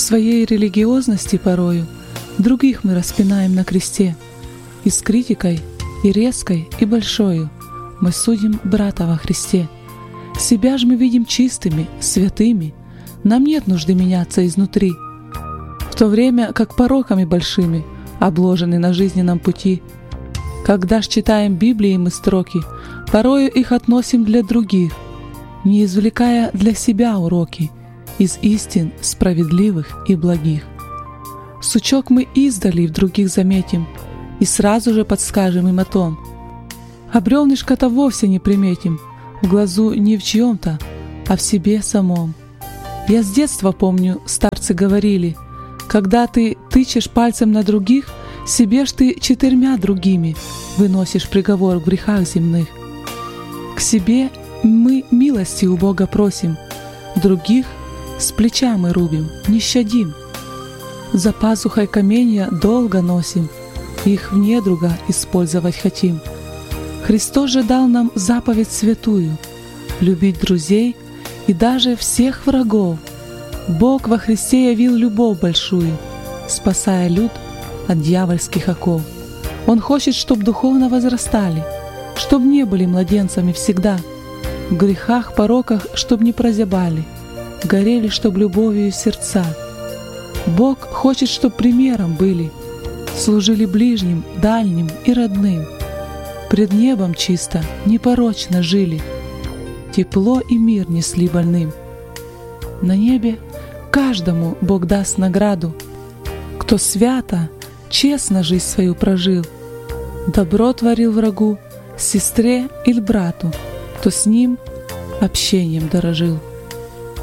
своей религиозности порою других мы распинаем на кресте, и с критикой, и резкой, и большою мы судим брата во Христе. Себя ж мы видим чистыми, святыми, нам нет нужды меняться изнутри, в то время как пороками большими обложены на жизненном пути. Когда ж читаем Библии мы строки, порою их относим для других, не извлекая для себя уроки из истин справедливых и благих. Сучок мы издали в других заметим и сразу же подскажем им о том, а бревнышко-то вовсе не приметим, в глазу не в чьем-то, а в себе самом. Я с детства помню, старцы говорили, когда ты тычешь пальцем на других, себе ж ты 4 другими выносишь приговор в грехах земных. К себе мы милости у Бога просим, других с плеча мы рубим, не щадим. За пазухой каменья долго носим, их в недруга использовать хотим. Христос же дал нам заповедь святую — любить друзей и даже всех врагов. Бог во Христе явил любовь большую, спасая люд от дьявольских оков. Он хочет, чтоб духовно возрастали, чтоб не были младенцами всегда, в грехах, пороках, чтоб не прозябали, горели, чтоб любовью сердца. Бог хочет, чтоб примером были, служили ближним, дальним и родным, пред небом чисто, непорочно жили, тепло и мир несли больным. На небе каждому Бог даст награду, кто свято, честно жизнь свою прожил, добро творил врагу, сестре или брату, кто с ним общением дорожил.